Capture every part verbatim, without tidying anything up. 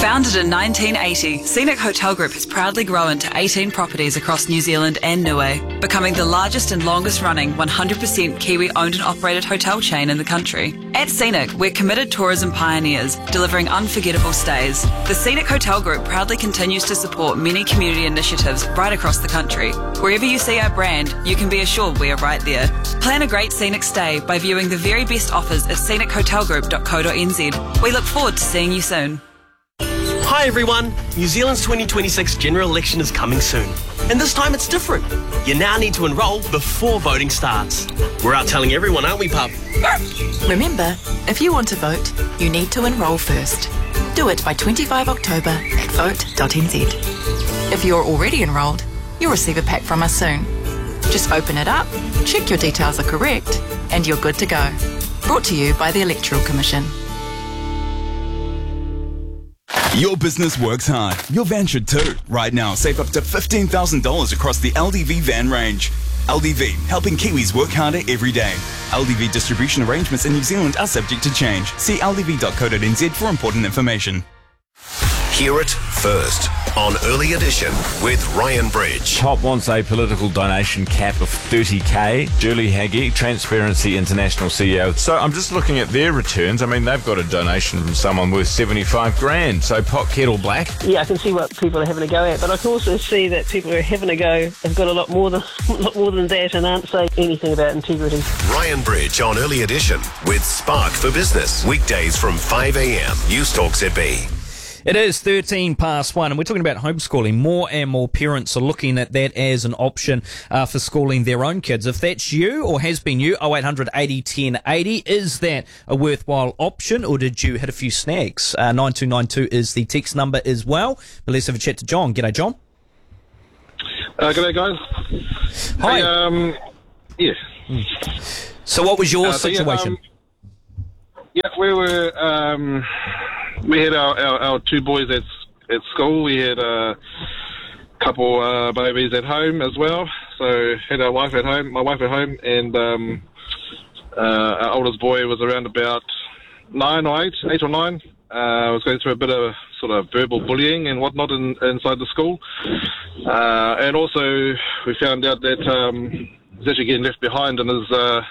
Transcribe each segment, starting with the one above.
Founded in nineteen eighty, Scenic Hotel Group has proudly grown to eighteen properties across New Zealand and Niue, becoming the largest and longest running one hundred percent Kiwi owned and operated hotel chain in the country. At Scenic, we're committed tourism pioneers, delivering unforgettable stays. The Scenic Hotel Group proudly continues to support many community initiatives right across the country. Wherever you see our brand, you can be assured we are right there. Plan a great scenic stay by viewing the very best offers at scenic hotel group dot co dot n z. We look forward to seeing you soon. Hi everyone, New Zealand's twenty twenty-six general election is coming soon. And this time it's different. You now need to enrol before voting starts. We're out telling everyone, aren't we, pup? Remember, if you want to vote, you need to enrol first. Do it by twenty-fifth of October at vote dot n z. If you're already enrolled, you'll receive a pack from us soon. Just open it up, check your details are correct, and you're good to go. Brought to you by the Electoral Commission. Your business works hard. Your van should too. Right now, save up to fifteen thousand dollars across the L D V van range. L D V, helping Kiwis work harder every day. L D V distribution arrangements in New Zealand are subject to change. See l d v dot co dot n z for important information. Hear it first on Early Edition with Ryan Bridge. Top wants a political donation cap of thirty K. Julie Haggie, Transparency International C E O. So I'm just looking at their returns. I mean, they've got a donation from someone worth seventy-five grand. So pot, kettle black. Yeah, I can see what people are having a go at, but I can also see that people who are having a go have got a lot more than a lot more than that and aren't saying anything about integrity. Ryan Bridge on Early Edition with Spark for Business. Weekdays from five a m. News Talk Z B. It is thirteen past one, and we're talking about homeschooling. More and more parents are looking at that as an option uh, for schooling their own kids. If that's you or has been you, oh eight hundred eighty ten eighty, is that a worthwhile option, or did you hit a few snags? Uh, nine two nine two is the text number as well. But let's have a chat to John. G'day, John. Uh, g'day, guys. Hi. Hey, um, yeah. So what was your uh, so situation? Yeah, um, yeah, we were... Um, We had our, our, our two boys at at school. We had a couple uh, babies at home as well. So had our wife at home, my wife at home, and um, uh, our oldest boy was around about nine or eight, eight or nine. Uh, was going through a bit of sort of verbal bullying and whatnot in, inside the school. Uh, and also we found out that um, he's actually getting left behind in his uh,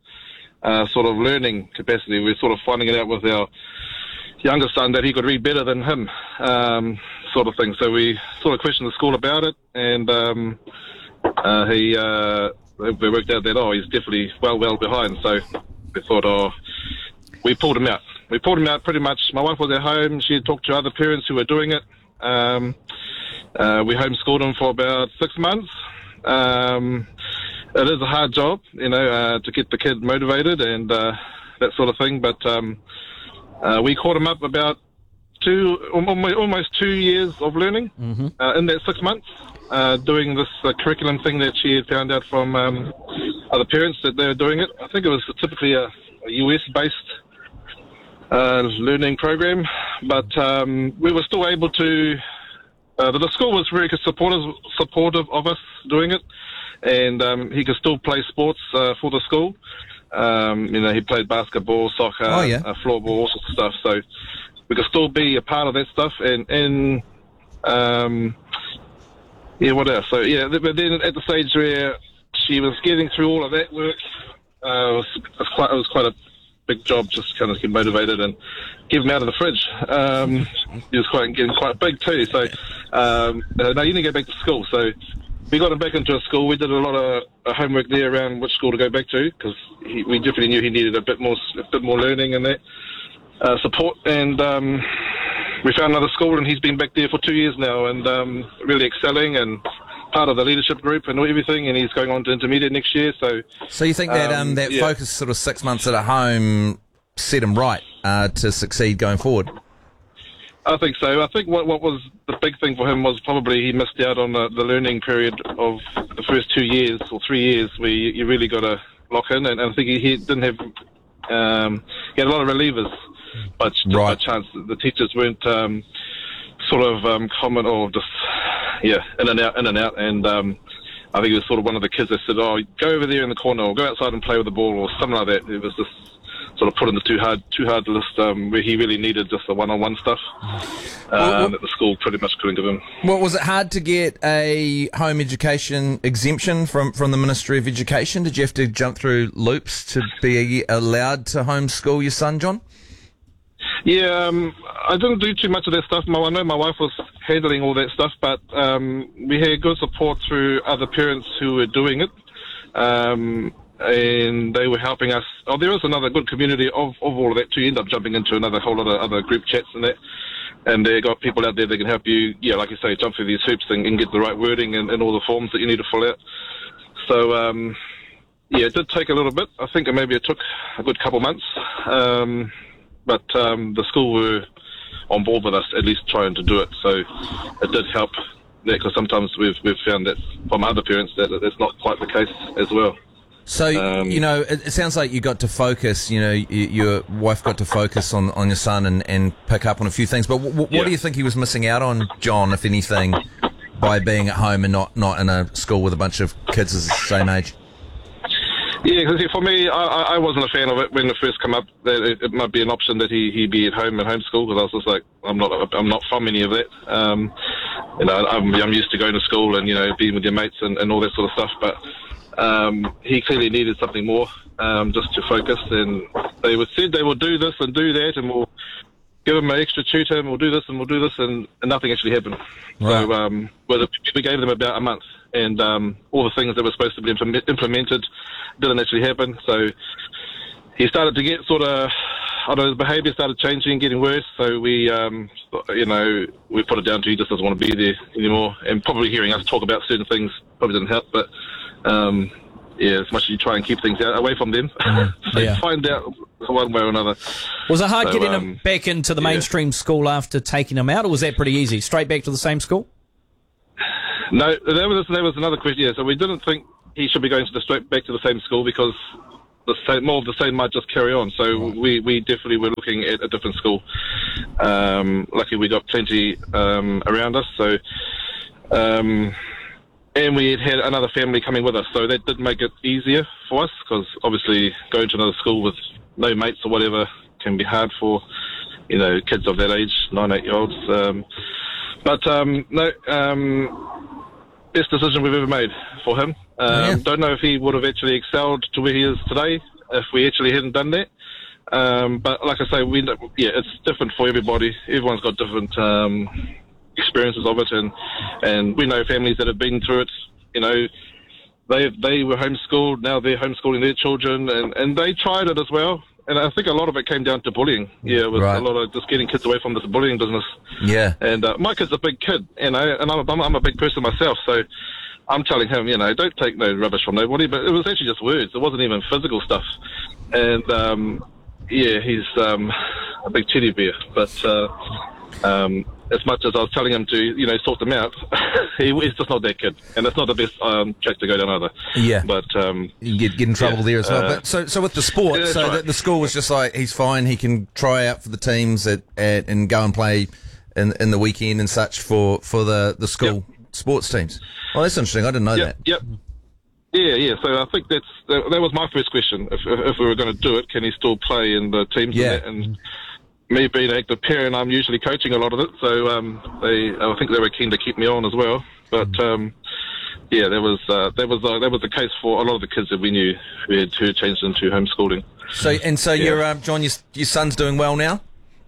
uh, sort of learning capacity. We're sort of finding it out with our younger son that he could read better than him, um, sort of thing. So we sort of questioned the school about it, and um, uh, he uh, we worked out that, oh, he's definitely well, well behind. So we thought, oh, we pulled him out. We pulled him out pretty much. My wife was at home. She had talked to other parents who were doing it. Um, uh, we homeschooled him for about six months. Um, it is a hard job, you know, uh, to get the kid motivated and uh, that sort of thing, but um, Uh, we caught him up about two, almost two years of learning mm-hmm. uh, in that six months, uh, doing this uh, curriculum thing that she had found out from um, other parents that they were doing it. I think it was typically a, a U S-based uh, learning program, but um, we were still able to. Uh, the school was very supportive, supportive of us doing it, and um, he could still play sports uh, for the school. Um, you know, he played basketball, soccer, oh, yeah. uh, floorball, all sorts of stuff. So we could still be a part of that stuff. And, and um, yeah, what else? So, yeah, but then at the stage where she was getting through all of that work, uh, it, was, it, was quite, it was quite a big job just kind of get motivated and get him out of the fridge. Um, he was quite getting quite big too. So, um, uh, no, you need to go back to school. So, we got him back into a school. We did a lot of uh, homework there around which school to go back to, because we definitely knew he needed a bit more, a bit more learning and that uh, support. And um, we found another school, and he's been back there for two years now, and um, really excelling and part of the leadership group and everything. And he's going on to intermediate next year. So, so you think that um, um, that yeah. focus, sort of six months at a home, set him right uh, to succeed going forward? I think so. I think what what was the big thing for him was probably he missed out on the, the learning period of the first two years or three years where you, you really got to lock in. And, and I think he, he didn't have, um, he had a lot of relievers, but just right. by chance the teachers weren't um, sort of um, common or just, yeah, in and out, in and out. And um, I think it was sort of one of the kids that said, oh, go over there in the corner or go outside and play with the ball or something like that. It was just sort of put in the too hard too hard list um, where he really needed just the one-on-one stuff um, well, that the school pretty much couldn't give him. Well, was it hard to get a home education exemption from, from the Ministry of Education? Did you have to jump through loops to be allowed to homeschool your son, John? Yeah, um, I didn't do too much of that stuff. My, I know my wife was handling all that stuff, but um, we had good support through other parents who were doing it. Um, and they were helping us. Oh, there is another good community of, of all of that too. You end up jumping into another whole lot of other group chats and that. And they got people out there that can help you, yeah, like you say, jump through these hoops and, and get the right wording and, and all the forms that you need to fill out. So, um, yeah, it did take a little bit. I think maybe it took a good couple months. Um, but um, the school were on board with us, at least trying to do it. So it did help there, because sometimes we've, we've found that from other parents that that's not quite the case as well. So, um, you know, it, it sounds like you got to focus, you know, you, your wife got to focus on, on your son and, and pick up on a few things. But w- w- yeah. what do you think he was missing out on, John, if anything, by being at home and not, not in a school with a bunch of kids of the same age? Yeah, because for me, I, I wasn't a fan of it when it first came up. That it, it might be an option that he, he be at home and homeschool, because I was just like, I'm not I'm not from any of that. Um, you know, I'm, I'm used to going to school and, you know, being with your mates and, and all that sort of stuff. But Um, he clearly needed something more, um, just to focus, and they were said they will do this and do that, and we'll give him an extra tutor, and we'll do this and we'll do this, and, and nothing actually happened. Right. So um, well, we gave them about a month, and um, all the things that were supposed to be implement- implemented didn't actually happen. So he started to get sort of, I don't know, his behaviour started changing, getting worse. So we, um, you know, we put it down to he just doesn't want to be there anymore, and probably hearing us talk about certain things probably didn't help, but. Um, yeah, as much as you try and keep things out, away from them, they Yeah. find out one way or another. Was it hard So, getting um, him back into the yeah. mainstream school after taking him out, or was that pretty easy? Straight back to the same school? No, that was that was another question. Yeah, so we didn't think he should be going to the straight back to the same school, because the same, more of the same might just carry on. So right. we, we definitely were looking at a different school. Um, luckily, we got plenty um, around us. So. Um, And we had had another family coming with us, so that did make it easier for us, because obviously going to another school with no mates or whatever can be hard for, you know, kids of that age, nine, eight-year-olds. Um, but um, no, um, best decision we've ever made for him. Um, yeah. Don't know if he would have actually excelled to where he is today if we actually hadn't done that. Um, but like I say, we yeah, it's different for everybody. Everyone's got different. Um, experiences of it, and and we know families that have been through it. You know, they they were homeschooled, now they're homeschooling their children, and and they tried it as well. And I think a lot of it came down to bullying. Yeah, it was right. a lot of just getting kids away from this bullying business. Yeah. And uh, my kid's a big kid, you know, and I'm a, I'm a big person myself, so I'm telling him, you know, don't take no rubbish from nobody. But it was actually just words. It wasn't even physical stuff. And um, yeah, he's um, a big teddy bear, but. Uh, um, As much as I was telling him to, you know, sort them out, he, he's just not that kid, and it's not the best um, track to go down either. Yeah, but um, you get, get in trouble yeah, there as well. Uh, but so, so with the sport, yeah, so right. the, the school was just like he's fine. He can try out for the teams at, at and go and play in in the weekend and such for, for the, the school yep. sports teams. Well, that's interesting. I didn't know yep, that. Yep. Yeah, yeah. So I think that's that, that was my first question. If, if, if we were going to do it, can he still play in the teams? Yeah. And, that? and me being an active parent, I'm usually coaching a lot of it, so um, they, I think they were keen to keep me on as well. But um, yeah, that was uh, that was uh, that was the case for a lot of the kids that we knew who had who changed into homeschooling. So and so, yeah. your um, John, your, your son's doing well now.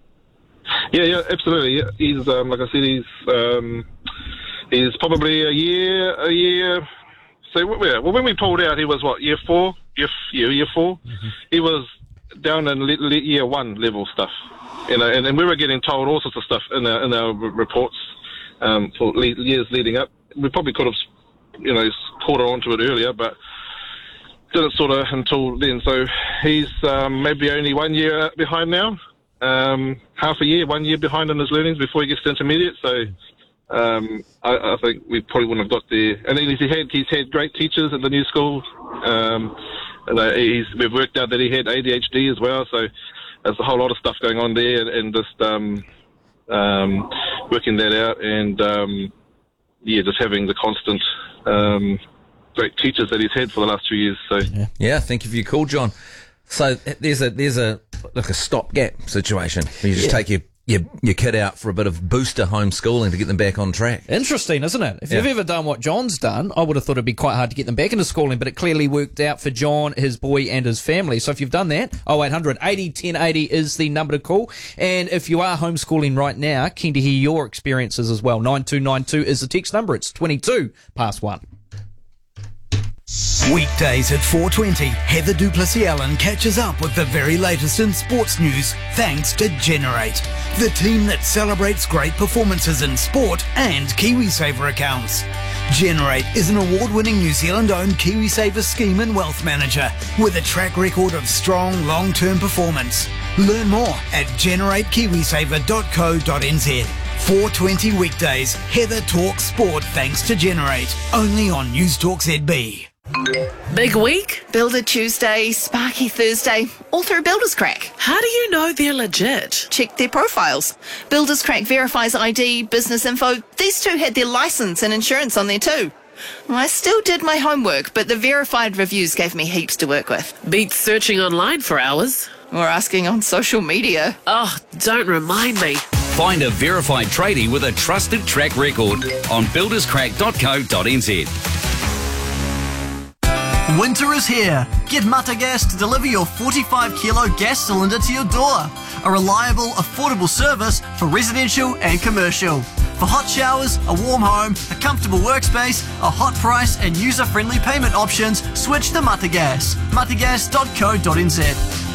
Yeah, yeah, absolutely. Yeah. He's um, like I said, he's um, he's probably a year a year. So yeah, well, when we pulled out, he was what year four, year year, year four. Mm-hmm. He was down in le- le- year one level stuff. You know, and, and we were getting told all sorts of stuff in our, in our reports um, for le- years leading up. We probably could have, you know, caught on to it earlier, but didn't sort of until then. So he's um, maybe only one year behind now, um, half a year, one year behind in his learnings before he gets to intermediate. So um, I, I think we probably wouldn't have got there. And then he's had he's had great teachers at the new school. Um, and uh, he's we've worked out that he had A D H D as well. So. There's a whole lot of stuff going on there, and, and just um, um, working that out, and um, yeah, just having the constant um, great teachers that he's had for the last two years. So yeah, yeah thank you for your call, John. So there's a there's a like a stopgap situation. You just Yeah. take your, your your kid out for a bit of booster homeschooling to get them back on track. Interesting, isn't it? If Yeah. you've ever done what John's done, I would have thought it'd be quite hard to get them back into schooling, but it clearly worked out for John, his boy, and his family. So if you've done that, oh eight hundred eighty ten eighty is the number to call. And if you are homeschooling right now, keen to hear your experiences as well. nine two nine two is the text number. It's twenty-two past one. Weekdays at four twenty, Heather Duplessis-Allen catches up with the very latest in sports news thanks to Generate, the team that celebrates great performances in sport and KiwiSaver accounts. Generate is an award-winning New Zealand-owned KiwiSaver scheme and wealth manager with a track record of strong long-term performance. Learn more at generate kiwisaver dot co dot n z. four twenty weekdays, Heather talks sport thanks to Generate, only on News Talk Z B. Big week? Builder Tuesday, Sparky Thursday, all through Builders Crack. How do you know they're legit? Check their profiles. Builders Crack verifies I D, business info. These two had their license and insurance on there too. I still did my homework, but the verified reviews gave me heaps to work with. Beats searching online for hours. Or asking on social media. Oh, don't remind me. Find a verified tradie with a trusted track record on builders crack dot co dot n z. Winter is here. Get Mata Gas to deliver your forty-five kilo gas cylinder to your door. A reliable, affordable service for residential and commercial. For hot showers, a warm home, a comfortable workspace, a hot price and user-friendly payment options, switch to Mata Gas. mata gas dot co dot n z.